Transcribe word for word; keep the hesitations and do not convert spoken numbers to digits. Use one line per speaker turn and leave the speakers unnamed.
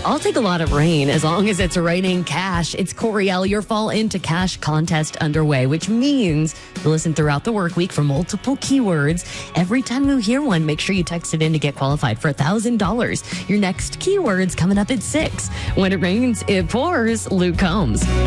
I'll take a lot of rain as long as it's raining cash. It's Coriel, your Fall into Cash contest underway, which means you listen throughout the work week for multiple keywords. Every time you hear one, make sure you text it in to get qualified for one thousand dollars. Your next keyword's coming up at six. When it rains, it pours. Luke Combs.